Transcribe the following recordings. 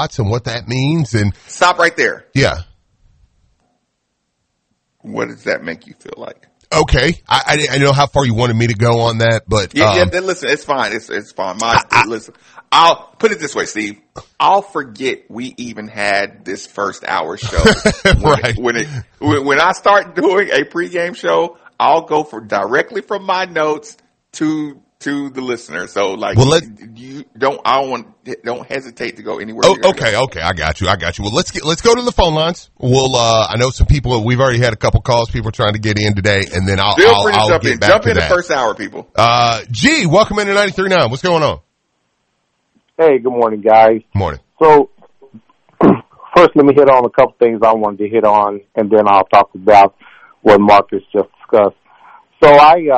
spots and what that means. And stop right there. Yeah. What does that make you feel like? Okay. I know how far you wanted me to go on that, but. Then listen, it's fine. It's fine. Listen, I'll put it this way, Steve. I'll forget we even had this first hour show. Right. When I start doing a pregame show, I'll go directly from my notes to the listener. So don't hesitate to go anywhere. Okay. I got you. Well, let's go to the phone lines. We'll, I know some people, we've already had a couple calls, people trying to get in today, and then I'll get back jump to in that. The first hour, people. G, welcome into 93.9. What's going on? Hey, good morning, guys. Morning. So, first let me hit on a couple things I wanted to hit on, and then I'll talk about what Marcus just discussed. So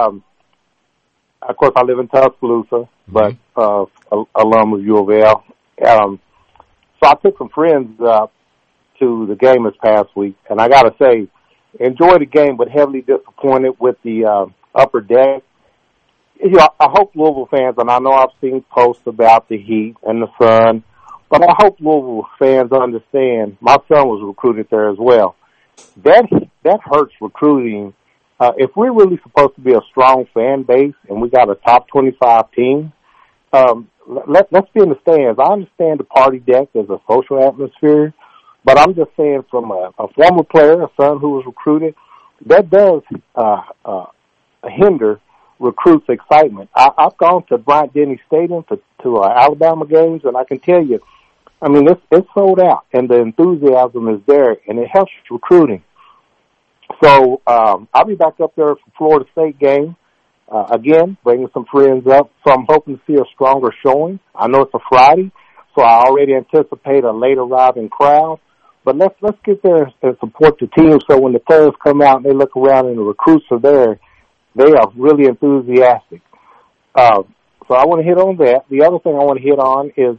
of course, I live in Tuscaloosa, but alum of U of L. So I took some friends to the game this past week, and I got to say, enjoyed the game, but heavily disappointed with the upper deck. You know, I hope Louisville fans, and I know I've seen posts about the Heat and the Sun, but I hope Louisville fans understand. My son was recruited there as well. That hurts recruiting. If we're really supposed to be a strong fan base and we got a top 25 team, let's be in the stands. I understand the party deck as a social atmosphere, but I'm just saying from a former player, a son who was recruited, that does hinder recruits' excitement. I've gone to Bryant-Denny Stadium to Alabama games, and I can tell you, I mean, it's sold out, and the enthusiasm is there, and it helps recruiting. So I'll be back up there for Florida State game, again, bringing some friends up. So I'm hoping to see a stronger showing. I know it's a Friday, so I already anticipate a late arriving crowd. But let's get there and support the team so when the players come out and they look around and the recruits are there, they are really enthusiastic. So I want to hit on that. The other thing I want to hit on is,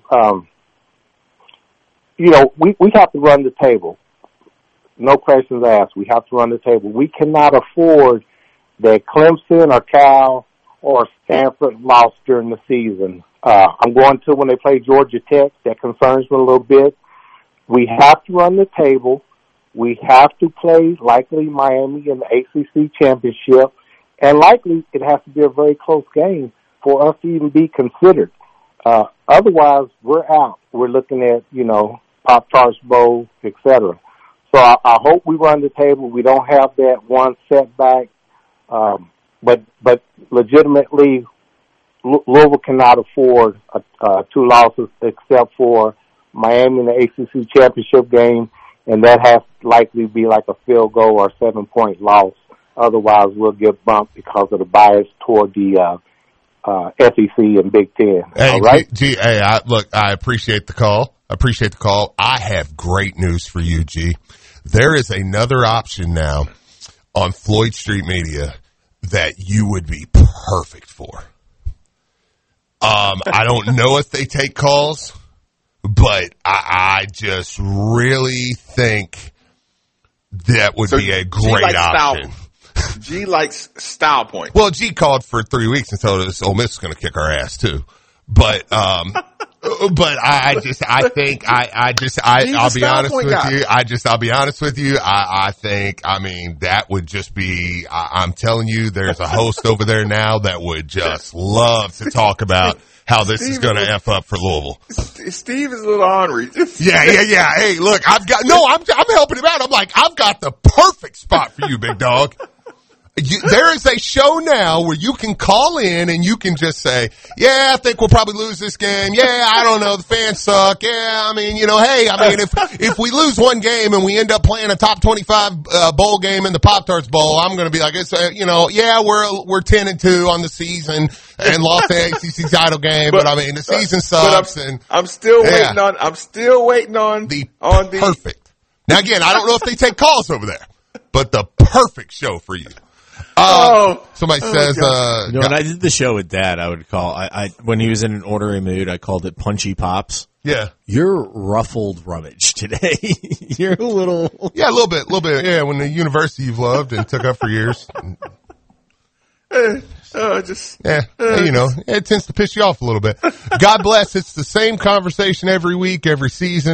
we have to run the table. No questions asked. We have to run the table. We cannot afford that Clemson or Cal or Stanford lost during the season. I'm going to when they play Georgia Tech. That concerns me a little bit. We have to run the table. We have to play likely Miami in the ACC championship. And likely it has to be a very close game for us to even be considered. Otherwise, we're out. We're looking at, Pop-Tarts Bowl, et cetera. So I hope we run the table. We don't have that one setback. But legitimately, Louisville cannot afford two losses except for Miami in the ACC championship game, and that has to likely be like a field goal or 7-point loss. Otherwise, we'll get bumped because of the bias toward the SEC and Big Ten. Hey, all right? I appreciate the call. I have great news for you, G. There is another option now on Floyd Street Media that you would be perfect for. I don't know if they take calls, but I just really think that would be a great option. G likes style points. Well, G called for 3 weeks and told us Ole Miss is going to kick our ass too. But I'll be honest with you. I think, that would just be, I'm telling you, there's a host over there now that would just love to talk about how this is going to F up for Louisville. Steve is a little ornery. Yeah. Hey, look, I'm helping him out. I'm like, I've got the perfect spot for you, big dog. There is a show now where you can call in and you can just say, yeah, I think we'll probably lose this game. Yeah, I don't know. The fans suck. Yeah, if we lose one game and we end up playing a top 25 bowl game in the Pop-Tarts Bowl, I'm going to be like, we're 10-2 on the season and lost the ACC title game. But the season sucks. I'm still waiting on the perfect. Now again, I don't know if they take calls over there, but the perfect show for you. Somebody says, when I did the show with Dad, I would call, when he was in an ornery mood, I called it Punchy Pops. Yeah. You're ruffled rummage today. You're a little. Yeah, a little bit. Yeah, when the university you've loved and took up for years. It tends to piss you off a little bit. God bless. It's the same conversation every week, every season.